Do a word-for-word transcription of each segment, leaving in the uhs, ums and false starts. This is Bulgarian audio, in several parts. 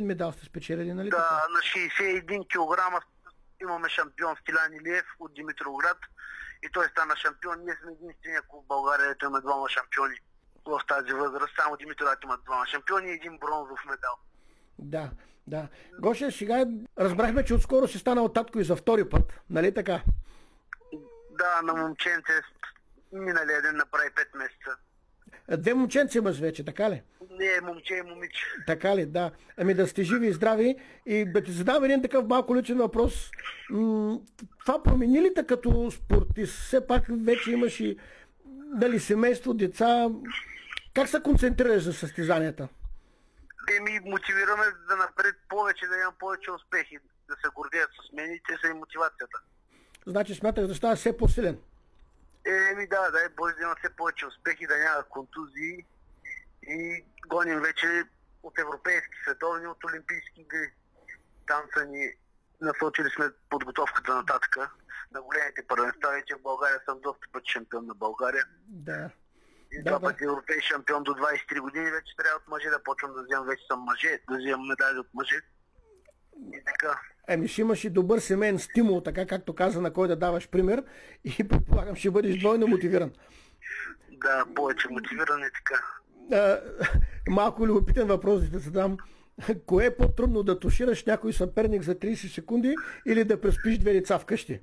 един медал сте спечелили, нали? Да, така? на шейсет и един килограма имаме шампион Стилян Илиев от Димитровград и той стана шампион. Ние сме единствения клуб в България, ето имаме двама шампиони в тази възраст. Само Димитровград има двама шампиони и един бронзов медал. Да, да. Гоше, сега разбрахме, че отскоро си станал татко и за втори път, нали така? Да, на момченце миналия ден направи пет месеца. Две момченци имаш вече, така ли? Не, момче и момиче. Така ли, да. Ами да сте живи и здрави. И да ти задам един такъв малко личен въпрос. М- това промени ли те като спортист? Все пак вече имаш и дали семейство, деца. Как се концентрираш за състезанията? Те ми мотивираме да напред повече, да имам повече успехи, да се гордеят с мен и те са и мотивацията. Значи смяташ да ставаш все по-силен? Еми да, дай Боже да има все повече успехи, да няма контузии и гоним вече от европейски, световни, от олимпийски игри. Там са ни насочили сме подготовката нататък на големите първенства. Вече в България съм доста пъти шампион на България. Да. И да, два да. пъти европейски шампион до двадесет и три години. Вече трябва от мъже да почвам да вземам. Вече съм мъже, да вземам медали от мъже. И така. Еми ще имаш и добър семейен стимул, така както каза, на кой да даваш пример и предполагам ще бъдеш двойно мотивиран. Да, повече мотивиран и така. А, малко любопитен въпрос да те задам. Кое е по-трудно, да тушираш някой съперник за тридесет секунди или да преспиш две деца вкъщи?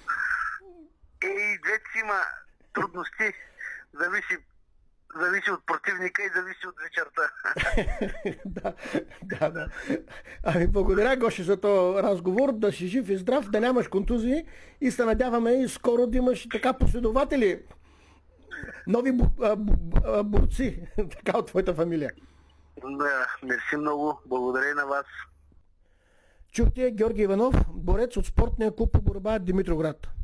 Ей, двете си има трудности. Зависи, зависи от противника и зависи от вечерта. да, да, да. Ами благодаря, Гоше, за този разговор. Да си жив и здрав, да нямаш контузии и се надяваме и скоро да имаш така последователи, нови борци, така от твоята фамилия. Да, мерси много. Благодаря и на вас. Чухте Георги Иванов, борец от спортния клуб по борба Димитровград.